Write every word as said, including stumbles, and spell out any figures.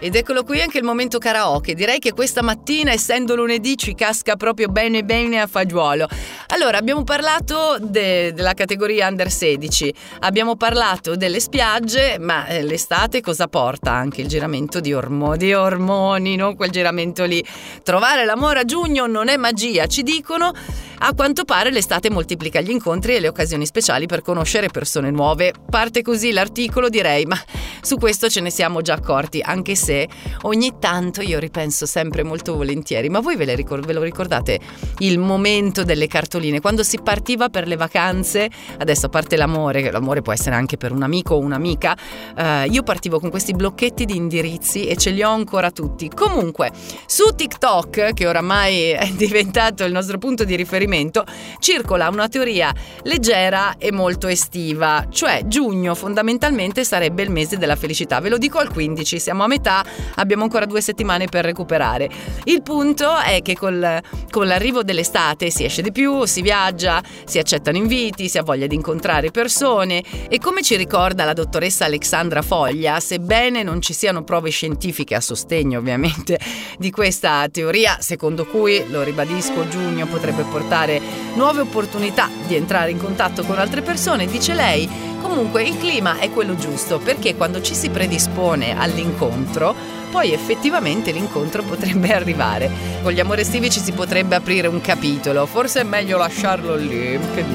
Ed eccolo qui anche il momento karaoke. Direi che questa mattina, essendo lunedì, ci casca proprio bene bene a fagiolo. Allora, abbiamo parlato de- della categoria under sedici, abbiamo parlato delle spiagge, ma eh, l'estate cosa porta? Anche il giramento di, ormo- di ormoni, non quel giramento lì. Trovare l'amore a giugno non è magia, ci dicono. A quanto pare l'estate moltiplica gli incontri e le occasioni speciali per conoscere persone nuove. Parte così l'articolo, direi, ma su questo ce ne siamo già accorti, anche se ogni tanto io ripenso sempre molto volentieri. Ma voi ve, le ricor- ve lo ricordate il momento delle cartoline, quando si partiva per le vacanze? Adesso, a parte l'amore, che l'amore può essere anche per un amico o un'amica, eh, io partivo con questi blocchetti di indirizzi e ce li ho ancora tutti. Comunque, su TikTok, che oramai è diventato il nostro punto di riferimento, circola una teoria leggera e molto estiva, cioè giugno fondamentalmente sarebbe il mese della felicità. Ve lo dico al quindici, siamo a metà, abbiamo ancora due settimane per recuperare. Il punto è che col, con l'arrivo dell'estate si esce di più, si viaggia, si accettano inviti, si ha voglia di incontrare persone e, come ci ricorda la dottoressa Alexandra Foglia, sebbene non ci siano prove scientifiche a sostegno ovviamente di questa teoria, secondo cui, lo ribadisco, giugno potrebbe portare nuove opportunità di entrare in contatto con altre persone, dice lei, comunque il clima è quello giusto, perché quando ci si predispone all'incontro, poi effettivamente l'incontro potrebbe arrivare. Con gli amori estivi ci si potrebbe aprire un capitolo, forse è meglio lasciarlo lì, che